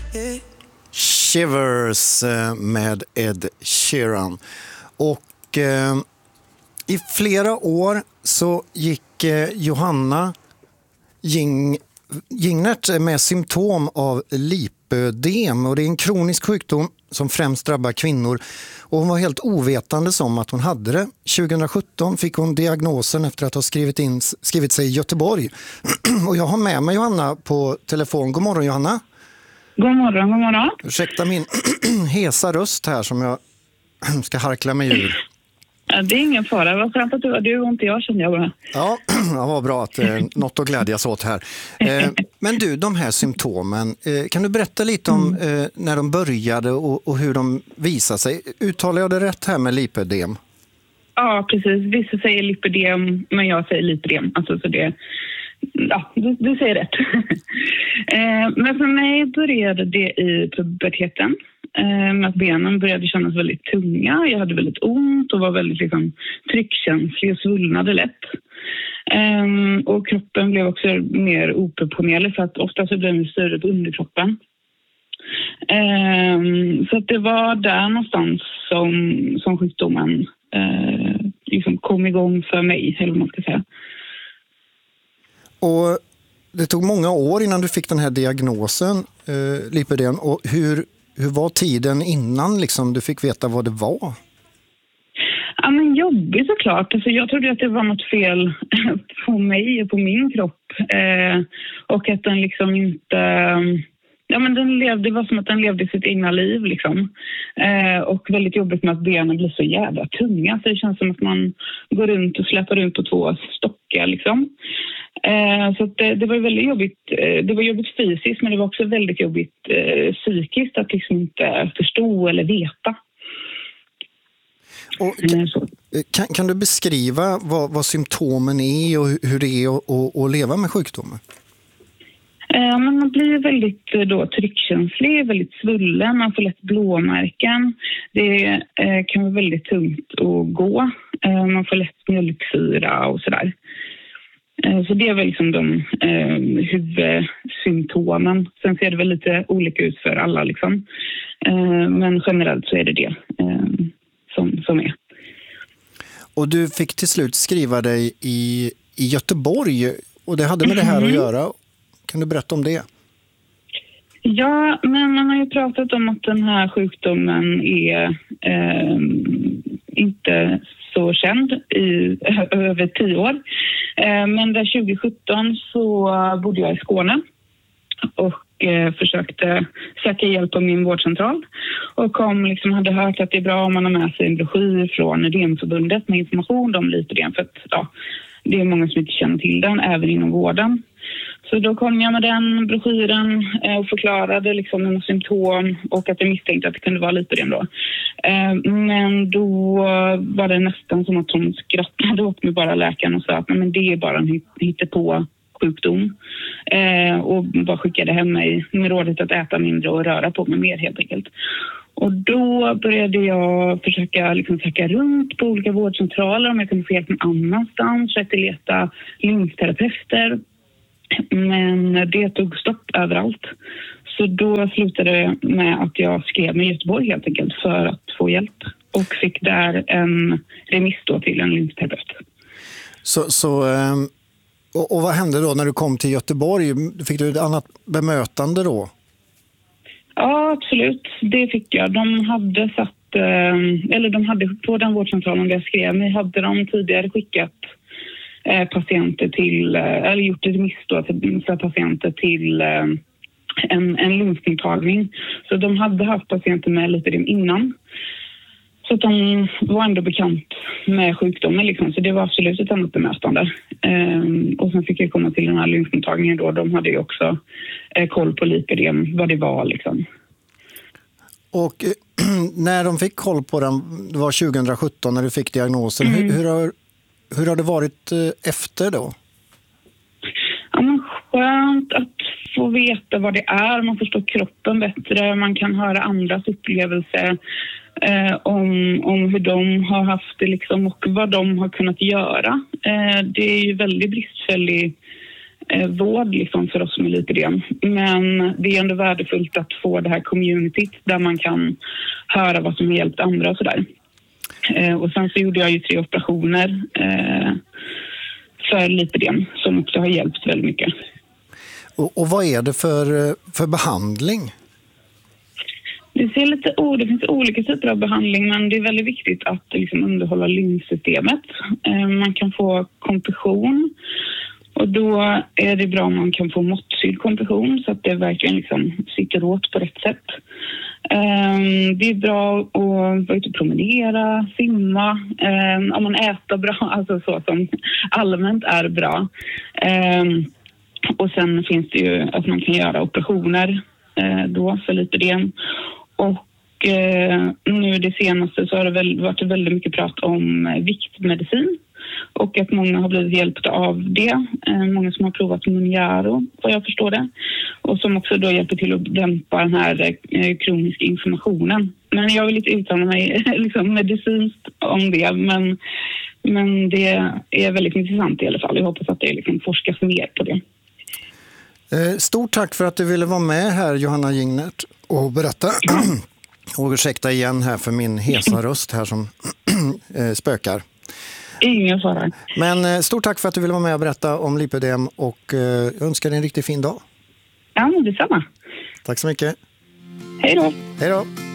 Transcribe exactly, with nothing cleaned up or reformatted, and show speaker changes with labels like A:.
A: Shivers med Ed Sheeran. Och eh, i flera år så gick eh, Johanna Ging, Jingnert med symptom av lipödem. Och det är en kronisk sjukdom som främst drabbar kvinnor. Och hon var helt ovetande om att hon hade det. tjugohundrasjutton fick hon diagnosen efter att ha skrivit, in, skrivit sig i Göteborg. Och jag har med mig Johanna på telefon. God morgon, Johanna.
B: God morgon, god morgon.
A: Ursäkta min hesa röst här som jag ska harkla mig ur.
B: Ja, det är ingen fara. Vad skönt att du var du och inte jag, känner jag bara.
A: Ja, det var bra att eh, något att glädjas åt här. Eh, men du, de här symptomen, eh, kan du berätta lite om eh, när de började och, och hur de visade sig? Uttalar jag det rätt här med lipödem?
B: Ja, precis. Vissa säger lipödem, men jag säger lipödem. Alltså, så det... Ja, du, du säger rätt. eh, men för mig började det i puberteten. Eh, med att benen började kännas väldigt tunga. Jag hade väldigt ont och var väldigt liksom, tryckkänslig och svullnade lätt. Eh, och kroppen blev också mer oproportionerlig för att ofta så blev det större på underkroppen. Eh, så att det var där någonstans som, som sjukdomen eh, liksom kom igång för mig, eller vad man ska säga.
A: Och det tog många år innan du fick den här diagnosen, eh, lipödem. Och hur, hur var tiden innan liksom, du fick veta vad det var?
B: Ja, men jobbigt såklart. Alltså, jag trodde att det var något fel på mig och på min kropp. Eh, och att den liksom inte... Ja, men den levde, det var som att den levde sitt egna liv liksom. Eh, och väldigt jobbigt med att benen blir så jävla tunga. Så det känns som att man går runt och släpar runt på två stockar liksom. Eh, så att det, det var väldigt jobbigt. Eh, det var jobbigt fysiskt, men det var också väldigt jobbigt eh, psykiskt att liksom inte förstå eller veta.
A: Och kan, kan du beskriva vad, vad symptomen är och hur det är att, att, att leva med sjukdomen?
B: Eh, men man blir väldigt då, tryckkänslig, väldigt svullen, man får lätt blåmärken. Det eh, kan vara väldigt tungt att gå. Eh, man får lätt mjölksyra och sådär. Eh, så det är väl liksom de eh, huvudsymptomen. Sen ser det väl lite olika ut för alla liksom. Eh, men generellt så är det det eh, som, som är.
A: Och du fick till slut skriva dig i, i Göteborg och det hade med det här att göra. Kan du berätta om det?
B: Ja, men man har ju pratat om att den här sjukdomen är eh, inte så känd i över tio år. Eh, men där tjugohundrasjutton så bodde jag i Skåne och eh, försökte söka hjälp på min vårdcentral. Och kom, liksom, hade hört att det är bra om man har med sig en broschyr från Ödemförbundet med information om lipödem. För att ja, det är många som inte känner till den, även inom vården. Så då kom jag med den broschyren och förklarade liksom mina symptom och att jag misstänkte att det kunde vara lipödem då. Men då var det nästan som att hon skrattade åt mig, bara läkaren, och sa att nej, men det är bara en hittepå sjukdom. Och bara skickade hem mig med rådet att äta mindre och röra på mig mer helt enkelt. Och då började jag försöka liksom söka runt på olika vårdcentraler om jag kunde få hjälp någon annanstans. Försökte leta lymfterapeuter. Men det tog stopp överallt. Så då slutade det med att jag skrev med Göteborg helt enkelt för att få hjälp. Och fick där en remiss då till en lymfterapeut.
A: Så, så, och, och vad hände då när du kom till Göteborg? Fick du ett annat bemötande då?
B: Ja, absolut. Det fick jag. De hade satt, eller de hade på den vårdcentralen där jag skrev mig, hade de tidigare skickat patienter till, eller gjort ett remiss då för patienter till en, en lymfintagning. Så de hade haft patienter med lipödem innan. Så att de var ändå bekant med sjukdomen liksom. Så det var absolut ett annat bemötande. Ehm, och sen fick jag komma till den här lymfintagningen då. De hade ju också eh, koll på lipödem, vad det var liksom.
A: Och eh, när de fick koll på den, det var tjugohundrasjutton när du fick diagnosen. Mm. Hur, hur, har, hur har det varit eh, efter då?
B: Ja, men skönt att få veta vad det är. Man förstår kroppen bättre. Man kan höra andras upplevelser eh, om, om hur de har haft det liksom, och vad de har kunnat göra. Eh, det är ju väldigt bristfällig eh, vård liksom, för oss med lipödem. Men det är ändå värdefullt att få det här communityt där man kan höra vad som har hjälpt andra och sådär. Eh, och sen så gjorde jag ju tre operationer eh, för lipödem som också har hjälpt väldigt mycket.
A: Och, och vad är det för, för behandling?
B: Det, ser lite, oh, det finns olika typer av behandling, men det är väldigt viktigt att liksom underhålla lymfsystemet. Eh, man kan få kompression och då är det bra om man kan få måttsydd kompression så att det verkligen liksom sitter åt på rätt sätt. Eh, det är bra att vara ute och promenera, simma, eh, om man äter bra, alltså så som allmänt är bra. Eh, och sen finns det ju att man kan göra operationer eh, då för lipödem. Och eh, nu det senaste så har det väl varit väldigt mycket prat om viktmedicin och att många har blivit hjälpta av det. Eh, många som har provat Mounjaro, vad jag förstår det. Och som också då hjälper till att dämpa den här eh, kroniska inflammationen. Men jag vill inte uttala mig liksom medicinskt om det, men, men det är väldigt intressant i alla fall. Jag hoppas att det liksom forskas mer på det.
A: Stort tack för att du ville vara med här, Johanna Jingnert, och berätta. Och ursäkta igen här för min hesa röst här som spökar.
B: Ingen fara.
A: Men stort tack för att du ville vara med och berätta om lipödem och jag önskar dig en riktigt fin dag.
B: Ja, detsamma.
A: Tack så mycket.
B: Hej då.
A: Hej då.